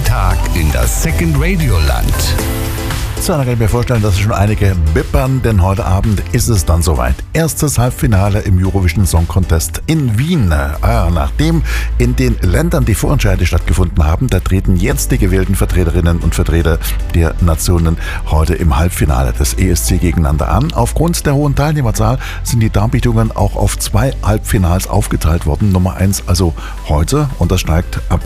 Tag in das Second Radio Land. So, dann kann ich mir vorstellen, dass schon einige bippern, denn heute Abend ist es dann soweit. Erstes Halbfinale im Eurovision Song Contest in Wien. Nachdem in den Ländern die Vorentscheide stattgefunden haben, da treten jetzt die gewählten Vertreterinnen und Vertreter der Nationen heute im Halbfinale des ESC gegeneinander an. Aufgrund der hohen Teilnehmerzahl sind die Darbietungen auch auf 2 Halbfinals aufgeteilt worden. Nummer 1 also heute und das steigt ab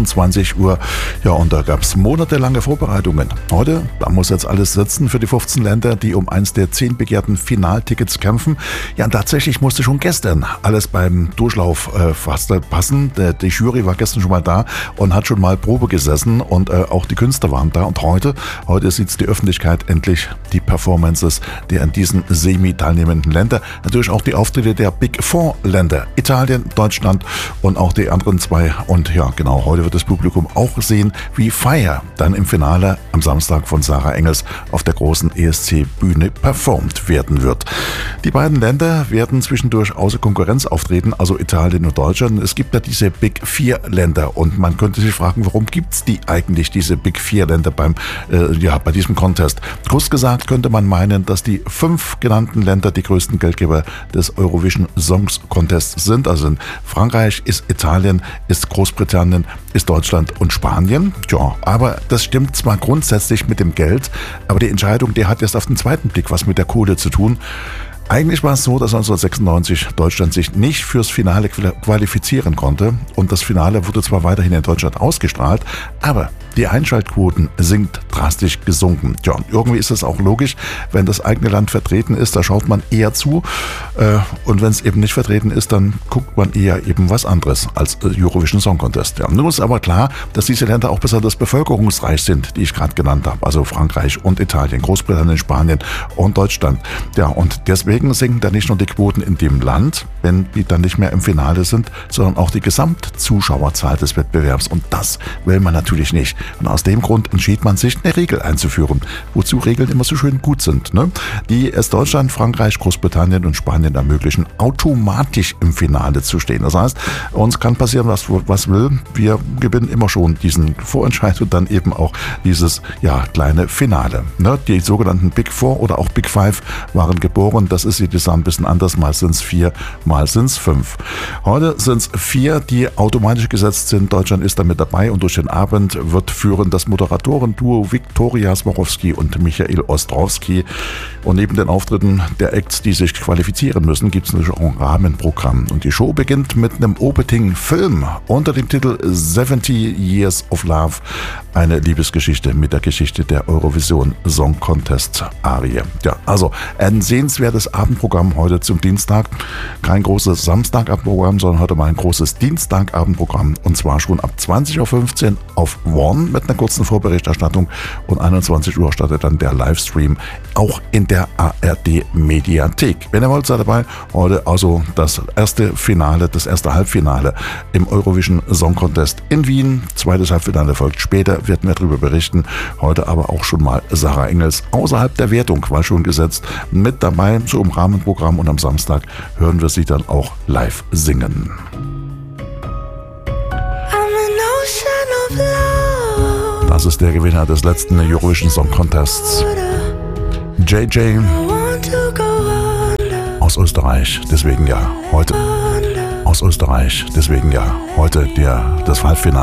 21 Uhr. Ja, und da gab es monatelange Vorbereitungen. Heute, da muss jetzt alles sitzen für die 15 Länder, die um eins der 10 begehrten Finaltickets kämpfen. Ja, und tatsächlich musste schon gestern alles beim Durchlauf fast passen. Die Jury war gestern schon mal da und hat schon mal Probe gesessen und auch die Künstler waren da. Und heute sieht die Öffentlichkeit endlich die Performances der an diesen Semi teilnehmenden Länder. Natürlich auch die Auftritte der Big Four Länder, Italien, Deutschland und auch die anderen 2. Und ja, genau, heute wird das Publikum auch sehen, wie Fire dann im Finale am Samstag von Sarah Engels auf der großen ESC-Bühne performt werden wird. Die beiden Länder werden zwischendurch außer Konkurrenz auftreten, also Italien und Deutschland. Es gibt ja diese Big 4 Länder und man könnte sich fragen, warum gibt es die eigentlich, diese Big 4 Länder bei diesem Contest? Kurz gesagt könnte man meinen, dass die 5 genannten Länder die größten Geldgeber des Eurovision Songs Contests sind. Also sind Frankreich, ist Italien, ist Großbritannien, ist Deutschland und Spanien. Ja, aber das stimmt zwar grundsätzlich mit dem Geld, aber die Entscheidung, die hat erst auf den zweiten Blick was mit der Kohle zu tun. Eigentlich war es so, dass 1996 Deutschland sich nicht fürs Finale qualifizieren konnte und das Finale wurde zwar weiterhin in Deutschland ausgestrahlt, aber die Einschaltquoten sind drastisch gesunken. Ja, und irgendwie ist es auch logisch, wenn das eigene Land vertreten ist, da schaut man eher zu und wenn es eben nicht vertreten ist, dann guckt man eher eben was anderes als Eurovision Song Contest. Ja, nun ist aber klar, dass diese Länder auch besonders bevölkerungsreich sind, die ich gerade genannt habe, also Frankreich und Italien, Großbritannien, Spanien und Deutschland. Ja, und deswegen sinken dann nicht nur die Quoten in dem Land, wenn die dann nicht mehr im Finale sind, sondern auch die Gesamtzuschauerzahl des Wettbewerbs. Und das will man natürlich nicht. Und aus dem Grund entschied man sich, eine Regel einzuführen, wozu Regeln immer so schön gut sind, ne? Die es Deutschland, Frankreich, Großbritannien und Spanien ermöglichen, automatisch im Finale zu stehen. Das heißt, uns kann passieren, was will. Wir gewinnen immer schon diesen Vorentscheid und dann eben auch dieses kleine Finale. Ne? Die sogenannten Big Four oder auch Big Five waren geboren. Das ist jedes Jahr ein bisschen anders. Mal sind es 4, mal sind es 5. Heute sind es 4, die automatisch gesetzt sind. Deutschland ist damit dabei und durch den Abend wird führen das Moderatoren-Duo Viktoria Swarovski und Michael Ostrowski. Und neben den Auftritten der Acts, die sich qualifizieren müssen, gibt es natürlich auch ein Rahmenprogramm. Und die Show beginnt mit einem Opening-Film unter dem Titel 70 Years of Love. Eine Liebesgeschichte mit der Geschichte der Eurovision Song Contest Arie. Ja, also ein sehenswertes Abendprogramm heute zum Dienstag. Kein großes Samstagabendprogramm, sondern heute mal ein großes Dienstagabendprogramm. Und zwar schon ab 20.15 Uhr auf One mit einer kurzen Vorberichterstattung und 21 Uhr startet dann der Livestream auch in der ARD Mediathek. Wenn ihr wollt, seid dabei. Heute also das erste Halbfinale im Eurovision Song Contest in Wien. Zweites Halbfinale folgt später, werden wir darüber berichten. Heute aber auch schon mal Sarah Engels außerhalb der Wertung, war schon gesetzt, mit dabei, so im Rahmenprogramm und am Samstag hören wir sie dann auch live singen. Das ist der Gewinner des letzten Eurovision Song Contests. JJ aus Österreich, deswegen ja heute. Aus Österreich, deswegen ja heute das Halbfinale.